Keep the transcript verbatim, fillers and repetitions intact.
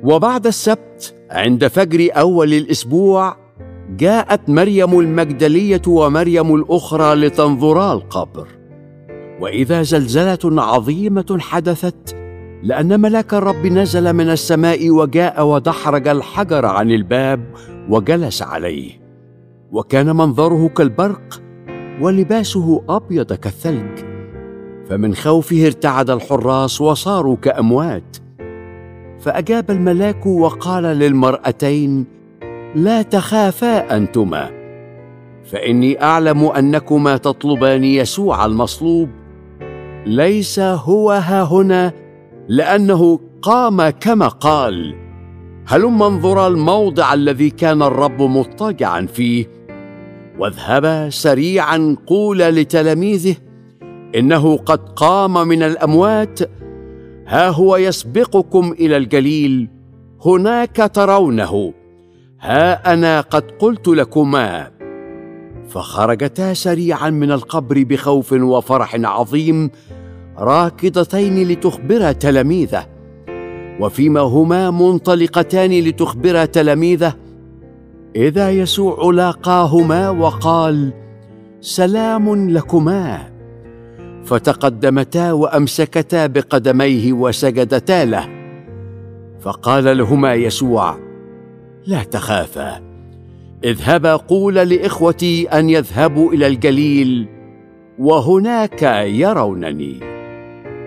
وبعد السبت عند فجر أول الأسبوع جاءت مريم المجدلية ومريم الأخرى لتنظرا القبر، وإذا زلزلة عظيمة حدثت، لأن ملاك الرب نزل من السماء وجاء ودحرج الحجر عن الباب وجلس عليه، وكان منظره كالبرق ولباسه أبيض كالثلج، فمن خوفه ارتعد الحراس وصاروا كأموات. فأجاب الملاك وقال للمرأتين: لا تخافا أنتما، فإني أعلم أنكما تطلبان يسوع المصلوب، ليس هو هاهنا، لأنه قام كما قال. هلما انظرا الموضع الذي كان الرب مضطجعا فيه، واذهبا سريعا قولا لتلاميذه: إنه قد قام من الأموات، ها هو يسبقكم إلى الجليل، هناك ترونه، ها أنا قد قلت لكما. فخرجتا سريعا من القبر بخوف وفرح عظيم، راكضتين لتخبرا تلاميذه. وفيما هما منطلقتان لتخبرا تلاميذه، إذا يسوع لاقاهما وقال: سلام لكما. فتقدمتا وأمسكتا بقدميه وسجدتا له. فقال لهما يسوع: لا تخافا، اذهبا قولا لإخوتي أن يذهبوا إلى الجليل، وهناك يرونني.